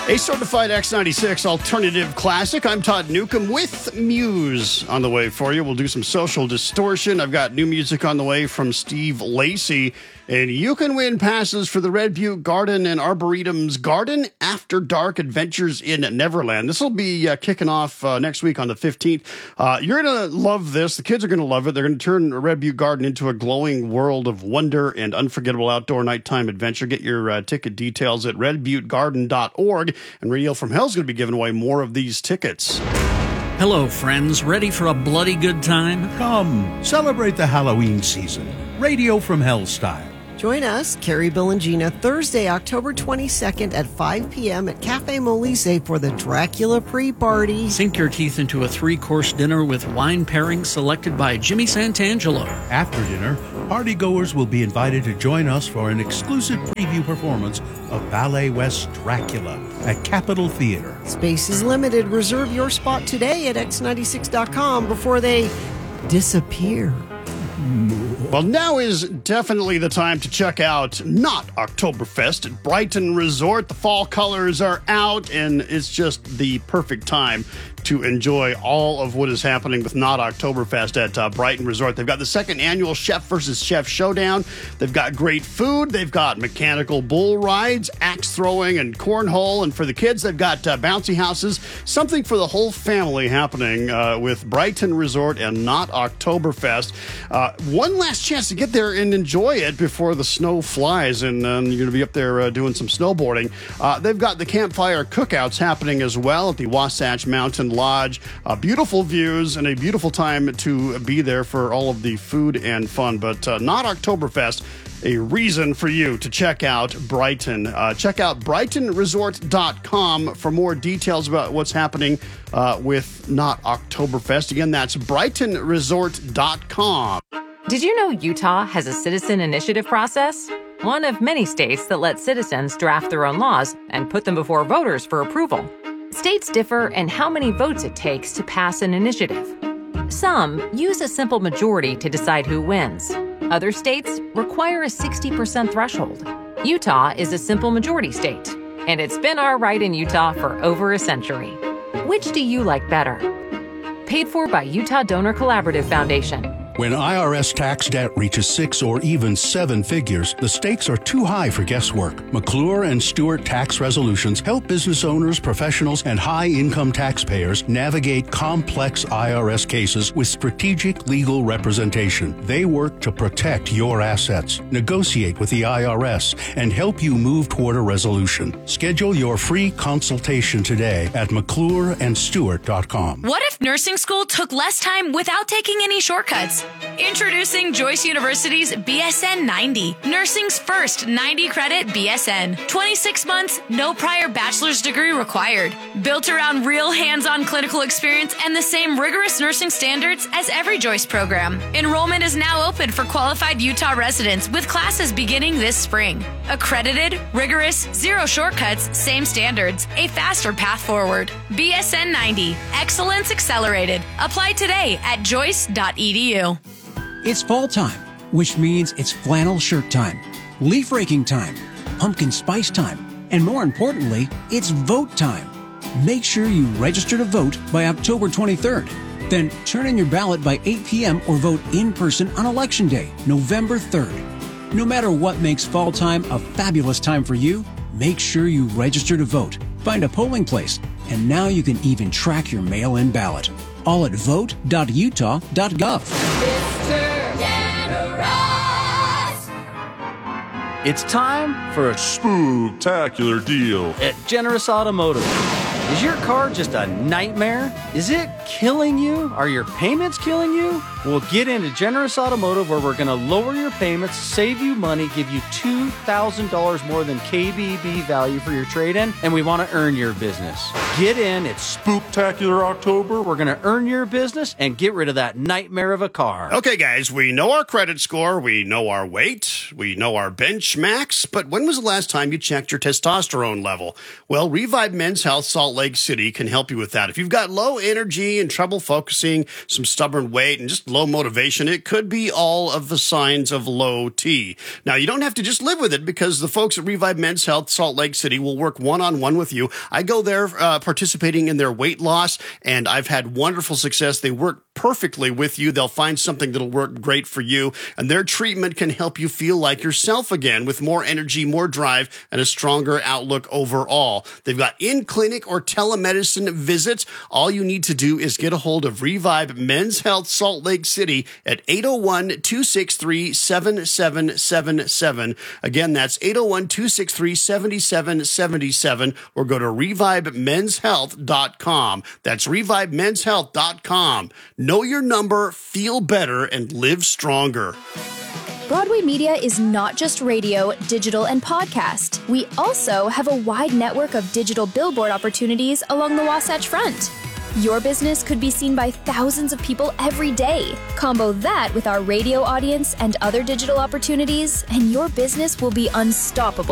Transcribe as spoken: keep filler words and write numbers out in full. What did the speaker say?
A certified X ninety-six alternative classic. I'm Todd Newcomb with Muse on the way for you. We'll do some Social Distortion. I've got new music on the way from Steve Lacy. And you can win passes for the Red Butte Garden and Arboretum's Garden After Dark Adventures in Neverland. This will be uh, kicking off uh, next week on the fifteenth. Uh, you're going to love this. The kids are going to love it. They're going to turn Red Butte Garden into a glowing world of wonder and unforgettable outdoor nighttime adventure. Get your uh, ticket details at red butte garden dot org. And Radio from Hell is going to be giving away more of these tickets. Hello, friends. Ready for a bloody good time? Come, celebrate the Halloween season. Radio from Hell style. Join us, Carrie, Bill, and Gina, Thursday, October twenty-second at five p.m. at Cafe Molise for the Dracula pre-party. Sink your teeth into a three-course dinner with wine pairings selected by Jimmy Santangelo. After dinner, partygoers will be invited to join us for an exclusive preview performance of Ballet West Dracula at Capitol Theater. Space is limited. Reserve your spot today at x ninety-six dot com before they disappear. Well, now is definitely the time to check out Not Oktoberfest at Brighton Resort. The fall colors are out, and it's just the perfect time to enjoy all of what is happening with Not Oktoberfest at uh, Brighton Resort. They've got the second annual Chef versus Chef Showdown. They've got great food. They've got mechanical bull rides, axe throwing, and cornhole. And for the kids, they've got uh, bouncy houses. Something for the whole family happening uh, with Brighton Resort and Not Oktoberfest. Uh, one last chance to get there and enjoy it before the snow flies, and um, you're going to be up there uh, doing some snowboarding. Uh, they've got the campfire cookouts happening as well at the Wasatch Mountain Lodge. Uh, beautiful views and a beautiful time to be there for all of the food and fun. But uh, Not Oktoberfest, a reason for you to check out Brighton. Uh, check out brighton resort dot com for more details about what's happening uh, with Not Oktoberfest. Again, that's brighton resort dot com. Did you know Utah has a citizen initiative process? One of many states that let citizens draft their own laws and put them before voters for approval. States differ in how many votes it takes to pass an initiative. Some use a simple majority to decide who wins. Other states require a sixty percent threshold. Utah is a simple majority state, and it's been our right in Utah for over a century. Which do you like better? Paid for by Utah Donor Collaborative Foundation. When I R S tax debt reaches six or even seven figures, the stakes are too high for guesswork. McClure and Stewart Tax Resolutions help business owners, professionals, and high-income taxpayers navigate complex I R S cases with strategic legal representation. They work to protect your assets, negotiate with the I R S, and help you move toward a resolution. Schedule your free consultation today at mcclure and stewart dot com. What if nursing school took less time without taking any shortcuts? Introducing Joyce University's B S N ninety, nursing's first ninety credit B S N. twenty-six months, no prior bachelor's degree required. Built around real hands-on clinical experience and the same rigorous nursing standards as every Joyce program. Enrollment is now open for qualified Utah residents with classes beginning this spring. Accredited, rigorous, zero shortcuts, same standards, a faster path forward. B S N ninety, excellence accelerated. Apply today at joyce dot e d u. It's fall time, which means it's flannel shirt time, leaf raking time, pumpkin spice time, and more importantly, it's vote time. Make sure you register to vote by October twenty-third. Then turn in your ballot by eight p.m. or vote in person on Election Day, November third. No matter what makes fall time a fabulous time for you, make sure you register to vote. Find a polling place, and now you can even track your mail-in ballot. All at vote dot utah dot gov. It's time for a spooktacular deal at Generous Automotive. Is your car just a nightmare? Is it killing you? Are your payments killing you? Well, get into Generous Automotive where we're going to lower your payments, save you money, give you two thousand dollars more than K B B value for your trade-in, and we want to earn your business. Get in, it's Spooktacular October. We're going to earn your business and get rid of that nightmare of a car. Okay, guys, we know our credit score, we know our weight, we know our bench max, but when was the last time you checked your testosterone level? Well, Revive Men's Health Salt Lake Lake City can help you with that. If you've got low energy and trouble focusing, some stubborn weight, and just low motivation, it could be all of the signs of low T. Now, you don't have to just live with it, because the folks at Revive Men's Health Salt Lake City will work one-on-one with you. I go there uh, participating in their weight loss, and I've had wonderful success. They work perfectly with you. They'll find something that'll work great for you, and their treatment can help you feel like yourself again with more energy, more drive, and a stronger outlook overall. They've got in-clinic or telemedicine visits. All you need to do is get a hold of Revive Men's Health Salt Lake City at eight oh one, two six three, seven seven seven seven. Again, that's eight oh one, two six three, seven seven seven seven, or go to revive men's health dot com. That's revive men's health dot com. Know your number, feel better, and live stronger. Broadway Media is not just radio, digital, and podcast. We also have a wide network of digital billboard opportunities along the Wasatch Front. Your business could be seen by thousands of people every day. Combo that with our radio audience and other digital opportunities, and your business will be unstoppable.